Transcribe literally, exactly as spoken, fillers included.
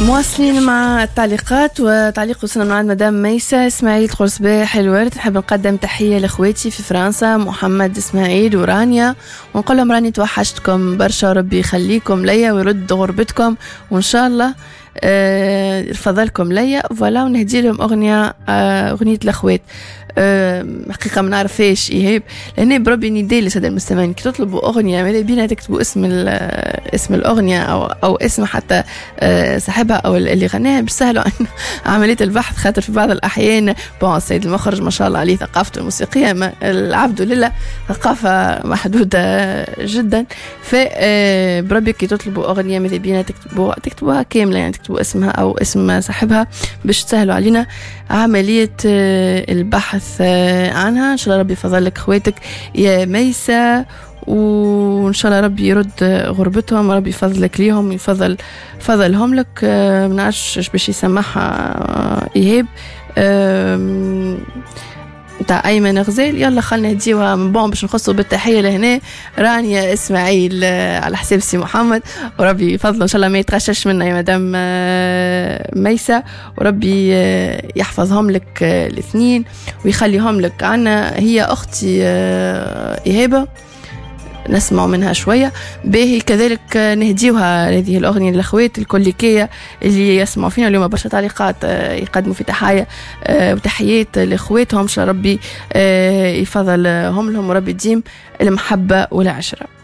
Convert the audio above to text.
مواصلين مع التعليقات، وتعليق وصلنا من عند مدام ميسة اسماعيل تقول صباح الورد، نحب نقدم تحية لاخواتي في فرنسا محمد اسماعيل ورانيا، ونقول لهم راني توحشتكم برشا، ربي يخليكم ليا ويرد غربتكم وان شاء الله يرفضلكم ليا. فوالا، ونهدي لهم اغنيه اغنيه الاخوات. أه حقيقه ما نعرفهاش ايهاب، لان بربي ندي لساده المستمعين كي تطلبوا اغنيه ماذا بينا تكتبوا اسم اسم الاغنيه او او اسم حتى أه صاحبها او اللي غناها، باش سهلوا عمليه البحث، خاطر في بعض الاحيان بون السيد المخرج ما شاء الله عليه ثقافته الموسيقيه ما العبد لله ثقافه محدوده جدا، ف بربي كي تطلبوا اغنيه ماذا بينا تكتبوها تكتبوها كامله، يعني تكتبوا اسمها او اسم صاحبها باش تسهلوا علينا عمليه البحث عنها. ان شاء الله ربي يفضل لك اخواتك يا ميسة، وان شاء الله ربي يرد غربتهم وربي يفضلك ليهم ويفضل فضلهم لك. ما نعرفش ايش باش يسمعها ايهاب تاع ايمن غزال. يلا خلنا نهديوها من بون باش نخصوا بالتحيه لهنا رانيا اسماعيل على حساب سي محمد، وربي يفضله ان شاء الله ما يتغشش منا يا مدام ميسة، وربي يحفظهم لك الاثنين ويخليهم لك. عنا هي اختي ايهابه نسمع منها شويه باهي، كذلك نهديوها هذه الاغنيه للاخوات الكليكيه اللي يسمعوا فينا اليوم. برشا تعليقات يقدموا في تحايا وتحيات لاخواتهم، ان شاء الله ربي يفضلهم لهم وربي يديم المحبه والعشره.